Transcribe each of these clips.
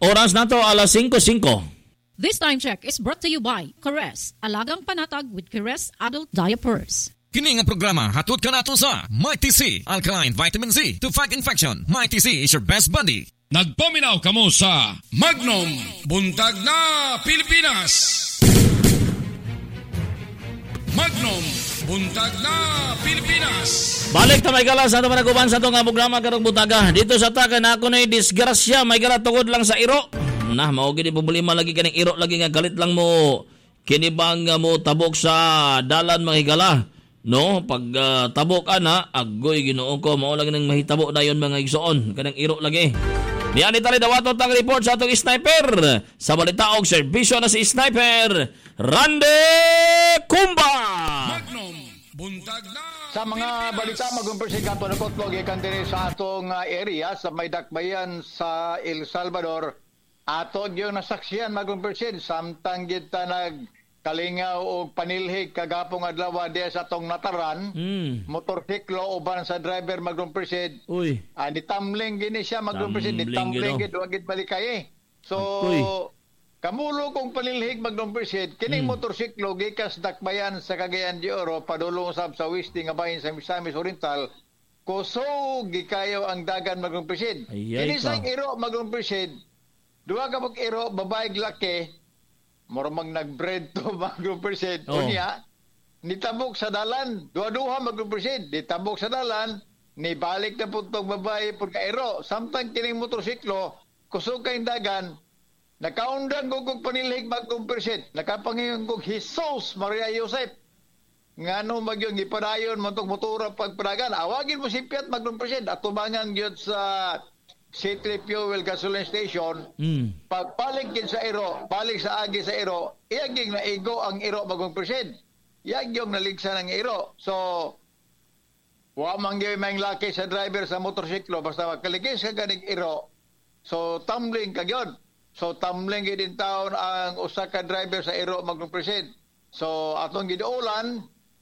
Oras na to, alas 5:05. This time check is brought to you by Caress, Alagang Panatag with Caress Adult Diapers. Kini nga programa hatod ka nato sa Mighty C, Alkaline Vitamin C to fight infection. Mighty C is your best buddy. Nagpaminaw kamo sa Magnum, Buntag na Pilipinas. Magnum, Buntag na Pilipinas. Balik ta may galas sa managuban sa itong programa karong butaga. Dito sa taga na ako na disgrasya, may gara tungod lang sa iro. Nah, mao gini problema lagi kaning iro lagi nga galit lang mo. Kinibang mo tabok sa dalan mga higala. No, pag tabok ana, agoy Ginoo ko, mao lang nang mahitabo dayon mga igsoon. Kanang iro lagi. Diyan ni tali dawaton tang report sa atong sniper. Sa balitaog serbisyo na si sniper Randy Kumba. Magnum, Buntag na sa mga balita mag-umpersin kanto na kotlog ikan din sa atong area sa may dakbayan sa El Salvador. Ato yung nasaksiyan mag-umpersin samtang kita nagkalingaw o panilhig kagapong adlaw diya sa atong nataran. Motorsiklo uban sa driver mag-umpersin. Uy. Nitamling gini siya mag-umpersin. Nitamling gini wagit balikay. So, kamulo kong panilhig mag-umpersin. Kining motorsiklo gikas dakbayan sa Cagayan de Oro padulong usab sa Westi nga bahin sa Misamis Oriental. Kusog gikayo ang dagan mag-umpersin. Kini sa iro mag-umpersin. Duha ka pag iro, babae laki, mormang nag-bread to mag-percent. Unya, nitabok sa dalan, duha-duha mag-percent. Nitabok sa dalan, nibalik na po itong babae pag ka-iro. Samtang kining motorsiklo, kusog kayong dagan, nakaundang ko kong panilhig mag-percent. Nakapangingon ko, Jesus Maria Joseph. Nga no magyong ipadayon mo itong motora pagpadagan. Awagin mo si Piat mag-percent at tumangan yun sa City Fuel Gasoline Station, pagbalik sa iro, balik sa agi sa iro, iyaging naigo ang iro bagong percent. Iyaging naligsan ang iro. So, wamang yung mga laki sa driver sa motorsiklo, basta makaligis ka ganing iro. So, tumbling ka yun. So, tumbling din taon ang usa ka driver sa iro magong percent. So, atong gidaulan,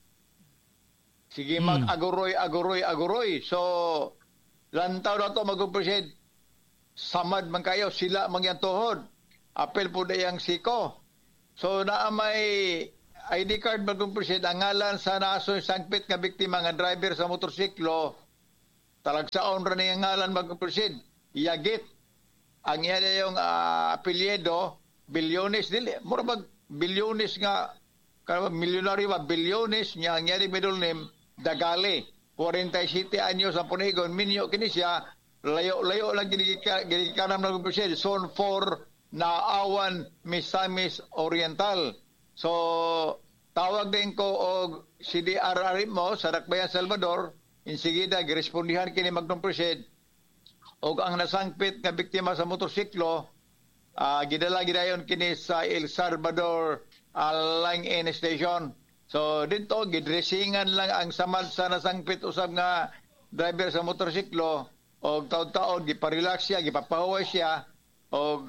sige mag-aguroy. So, lantaw na ito mag-percent. Samad man kayo, sila mangyantuhod. Apel po dayang siko. So, naamay ID card mag-percent. Ang ngalan sa nasoy sangpit nga biktima nga driver sa motorsiklo, talagsaon rin ang ngalan mag-percent. Iyagit. Ang iya yung apelyedo, Bilyones. Mura mag Bilyones nga, milyonary ba, Bilyones niya, ang iya middle name, Dagale. 47 anyos ang punigon, minyo kini siya, layo lang ginikanam na percent, Zone 4 na Awan, Misamis Oriental. So, tawag din ko og CDR mo sa Dakbayan Salvador, insigida, girespondihan kini magdong percent, og ang nasangpit nga biktima sa motorsiklo, gidala gidayon kini sa El Salvador Line-In Station. So dito gidressingan lang ang samad sa nasangpit usab nga driver sa motorsiklo og taon-taon giparelax siya, gipapahuway siya og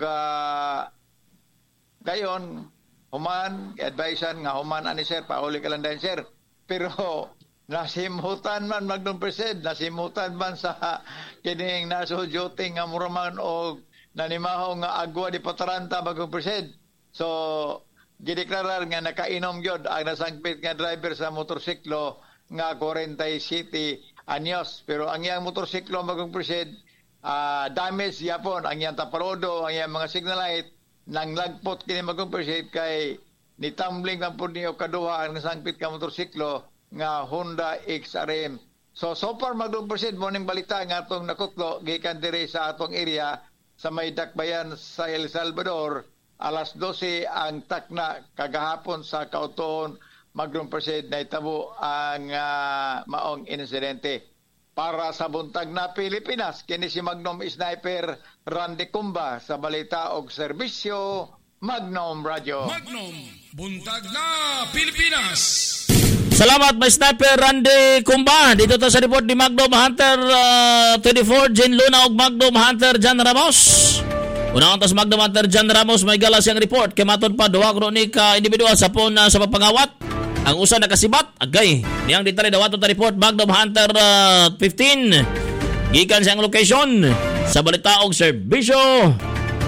dayon human advisean nga human ani sir pauli ka lang dayon sir. Pero nasimutan man magdong percent, nasimutan man sa kining nasudyoting nga muraman og nanimaho nga agwa di pataranta magdong percent. So gideklarar nga nakainom yun ang nasangpit nga driver sa motorsiklo nga 47 anyos. Pero ang iyang motorsiklo magong percent, damage yapon. Ang iyang taparodo, ang iyang mga signal light, nang lagpot kini magong percent kay nitumbling man po niyo kaduha ang nasangpit ka motorsiklo nga Honda XRM. So far magong percent mo ning balita nga atong nakutlo gikan diri sa atong area sa may dakbayan sa El Salvador. Alas 12 ang takna kagahapon sa kautuon magdong percent na itabo ang maong insidente. Para sa buntag na Pilipinas, kini si Magnum Sniper Randy Kumba sa balita og serbisyo Magnum Radio. Magnum, Buntag na Pilipinas. Salamat may Sniper Randy Kumba. Dito to sa report ni Magnum Hunter 24 Jen Luna og Magnum Hunter Jan Ramos. Unang antas Magnum Hunter Jan Ramos may galas yang report kay matud pa duha kronika individual sa pon sa papangawat. Ang usa nakasibat agay niyang ditari dawaton ta report Magnum Hunter 15 gikan sa location sa balita og serbisyo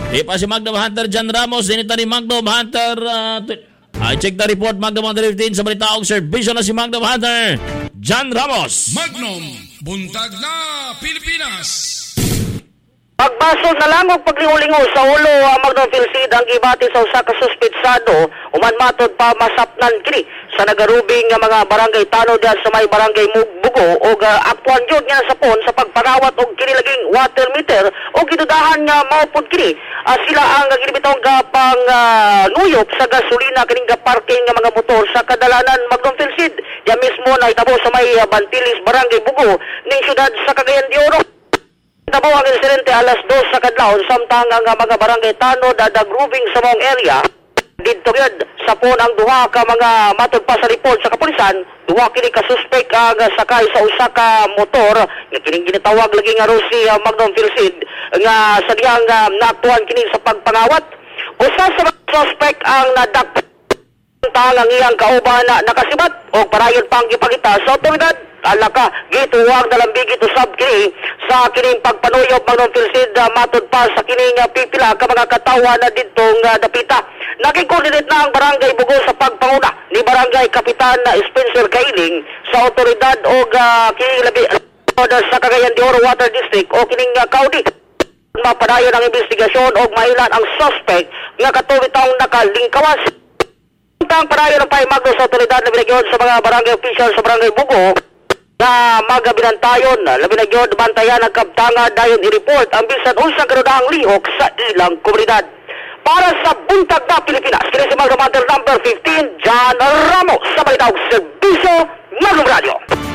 Di pa si Magnum Hunter John Ramos, dinita ni Magnum Hunter, I check the report, Magnum Hunter 15, sa balitaong serbisyo na si Magnum Hunter John Ramos. Magnum, buntag na Pilipinas. Pagbasol na lang og pagliho-lingo sa ulo Magnum Philseed ang gibati sa usa ka suspetsado human matod pa masapnan kini sa nagarubing nga mga barangay Tano diyan sa may barangay Bugo og aktuan jud nga sa pon sa pagpangawat og kini laging water meter og gidudahan nga maupod kini sila ang ginibitaw nga pang nuyop sa gasolina kining parking nga mga motor sa kadalanan Magnum Philseed ya mismo na itabo sa may Bantilis barangay Bugo ning syudad sa Cagayan de Oro. Tabo ang insidente alas 2 sa kadlawon samtang ang mga barangay Tano dadagrubing sa mong area didto gyud sa pon ang duha ka mga matod pa sa report sa kapulisan duha kini ka suspect ang sakay sa usa ka motor nga kining ginatawag lagi nga si Magnum Philseed nga sadyang naaktuhan kini sa pagpangawat usa sa mga suspect ang nadak talang iyang kauban na nakasibat o parayon pang gipakita sa otoridad alaka gituwag dalambig usab kini sa kining pagpanuyop Magnum Philseed matod pa sa kining pipila ka mga katawa na didtong dapita. Naging-coordinate na ang barangay Bugo sa pagpanguna ni barangay Kapitan Spencer Kailing sa otoridad o kining labi sa Cagayan de Oro Water District o kining kaudi mapadayon ang investigasyon o mailan ang suspect nga katuwitang nakalingkawas. Ang padayon ng paimagno sa otoridad na binagyon sa mga barangay official sa barangay Bugo na magabinantayon, labi na yun, bantayan ang kabtanga dayon i-report ang bisan unsang karunahang lihok sa ilang komunidad. Para sa Buntag na Pilipinas, kini si Magnum Hunter number 15, John Ramos, sa balitawag serbisyo, Magnum Radio.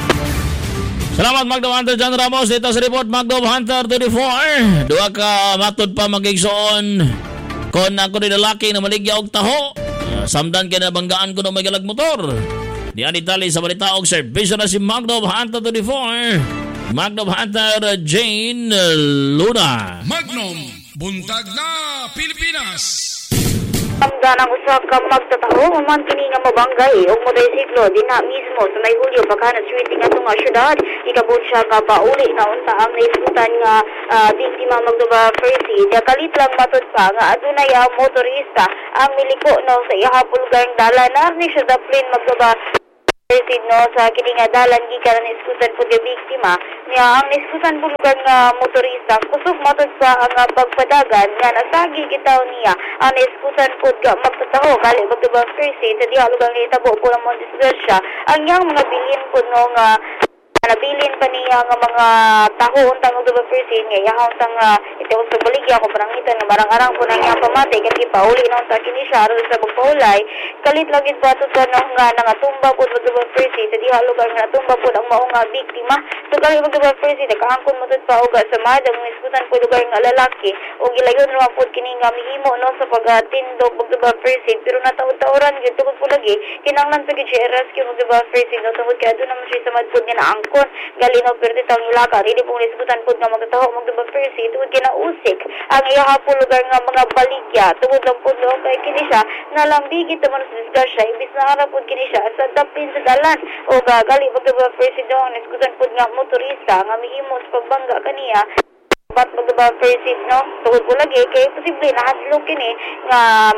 Salamat Magnum Hunter John Ramos, dito sa report Magnum Hunter 24. Duha ka matod pa magigsoon kon ako ni lalaki na maligya og taho. Samdan kay nabanggaan ko ng may galag motor. Di anitali sa balita og serbisyo na si Magnum Hunter 24. Magnum Hunter Jane Luna. Magnum, buntag na Pilipinas. Amda ng usa ka magtataho human kini nga mabanggay og motorsiklo dinha mismo sa may Julio Bacanas Street nga tunga syudad ikabot siya nga pauli na unta ang naisgutan nga biktima magduba Percy kalit lang matod pa nga adunay ang motorista ang miliko no sa ihapol gang dalan ni siya daplin magduba no sa kini nga dalan gikan ang iskutan pud nga biktima niya ang iskutan pud nga motorista kusog matod sa ang pagpadagan nga nasagi gitaw niya ang iskutan pud nga magtataho kali magdubang Percy sa diha lugang itabo pud ang disgrasya ang yang mga bilin pud no nga nabilin pa niya nga mga taho untang magdubang Percy nga yahaw untang ito sa baligya ko parangitan nga marang-arang po na niya pamatay kasi pauli na untang kini siya aron sa pagpaulay kalit lang gid patud sa no nga nangatumba pud magdubang Percy sa diha lugar nga natumba pud ang mao nga biktima so kali magdubang Percy nakaangkon mo tud pa og sa madam ng iskutan pud lugar nga lalaki og gilayon naman pud kini nga mihimo no sa pagtindog magdubang Percy pero nataud-tauran gyud tungod pud lagi kinahanglan sa gid siya rescue magdubang Percy no tungod kay aduna man siya sa madpud nga naangkon galino pero ditang ilaka dili pong isgutan pud nga magtataho magdubang Percy tungod kinausik ang ihapon lugar nga mga baligya tungod lang pud no kay kini siya nalambigit naman sa disgrasya ibis na ara pud kini siya sa dapin sa dalan o gali magdubang Percy no ang isgutan pud nga motorista nga mihimo sa pagbangga kaniya bat magdubang Percy no tungod po lagi kay posible nahadlok kini nga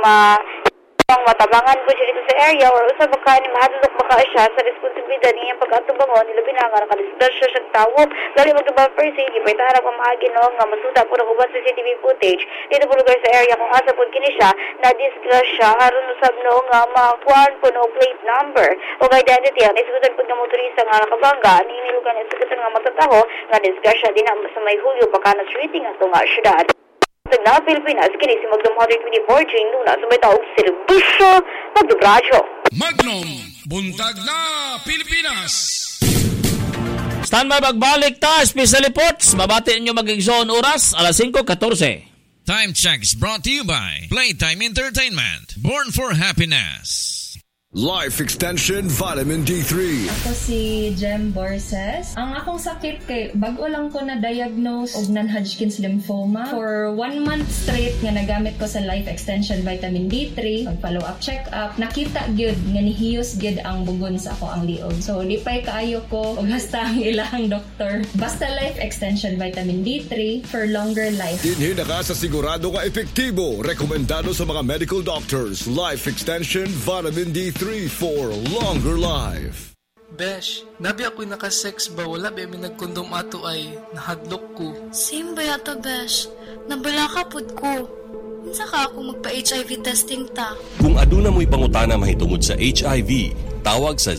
ang matabangan po siya dito sa area or usab baka ni mahadlok baka siya sa responsibilidad niya pag-atubangon nila binangar nakadisgrasya siya tawo gali magdubang Percy gipaytara pa maagi no nga masuda po na uban sa CCTV footage dito po lugar sa area kung asa po kini siya na disgrasya aron usab no nga makuan po no plate number o identity ang isgutan po nga motorista nga nakabangga ninilugan isgutan nga matataho nga disgrasya din sa may Julio Bacanas Street nga tunga syudad na Pilipinas, kini si Magnum Hunter 24 Jane Luna sa may taog serbisyo magdubradyo. Magnum, buntag na Pilipinas. Standby magbalik ta, special reports. Mabati nyo mag-zone oras, alas 5:14. Time check is brought to you by Playtime Entertainment. Born for happiness. Life Extension Vitamin D3. Ako si Jem Borses. Ang akong sakit kay bago lang ko na-diagnose og non-Hodgkin's lymphoma. For 1 month straight nga nagamit ko sa Life Extension Vitamin D3, pag-follow-up check-up, nakita gyud nga nihiyos gyud ang bugon sa ako ang liog. So, lipay kaayo ko og hasta ang ilang doktor. Basta Life Extension Vitamin D3 for longer life. Dinhi nakasasigurado ka epektibo. Rekomendado sa mga medical doctors. Life Extension Vitamin D3 for longer life. Besh, nabi ako'y nakasex ba wala ba may nagkondom ato ay nahadlok ko. Same ba yata, Besh? Nabala ka pud ko. Unsa ka ako magpa-HIV testing ta? Kung aduna mo'y pangutana mahitungod sa HIV, tawag sa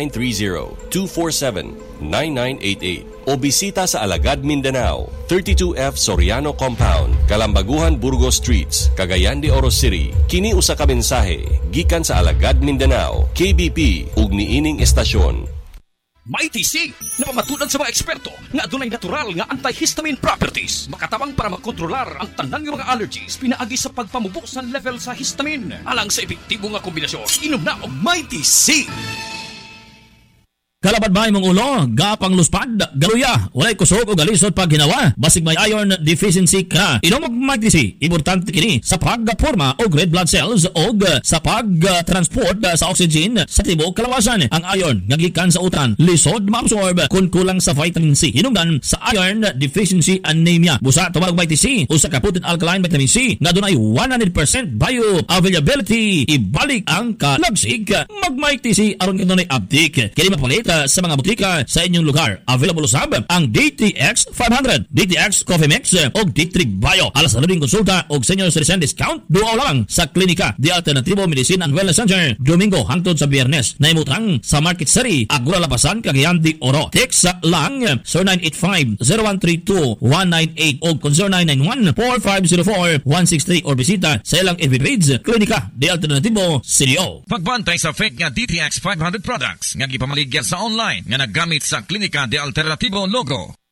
0930-247-9988 o bisita sa Alagad, Mindanao, 32F Soriano Compound, Kalambaguhan, Burgos Streets, Cagayan de Oro City. Kini usa ka mensahe gikan sa Alagad, Mindanao, KBP ug niining estasyon. MyTC, napamatudan sa mga eksperto nga adunay natural nga antihistamine properties. Makatabang para makontrolar ang tanang mga allergies pinaagi sa pagpamubo sa level sa histamine. Alang sa epektibo nga kombinasyon, inom na og MyTC. Kalapad ba imong ulo? Gapang luspad, galuya, walay kusog o galisod pag ginawa. Basig may iron deficiency ka. Inom og MyTC, importante kini sa pagporma og red blood cells o sa pag-transport sa oxygen sa tibuok kalawasan. Ang iron nga gikan sa utan, lisod ma-absorb kun kulang sa vitamin C. Hinungdan sa iron deficiency anemia. Busa tumawag MyTC, usa ka potent alkaline vitamin C nga dunay 100% bioavailability. Ibalik ang kalagsig. Mag-MyTC aron kanunay update. Kini mapalit sa mga butika sa inyong lugar. Available usab ang DTX 500, DTX Coffee Mix o D3 Bio. Alas na rin konsulta o senior citizen discount duaw lang sa klinika The Alternativo Medicine and Wellness Center Domingo hangtod sa Biyernes. Naimutang sa Market City, Agura Labasan, Cagayan de Oro. Text lang 0985-0132-198 o 0991-4504-163 or bisita sa ilang FB page Klinika The Alternativo CDO. Pagbantay sa fake nga DTX 500 products nga gipamaligyan sa online nga naggamit sa Klinika de Alternativo logo.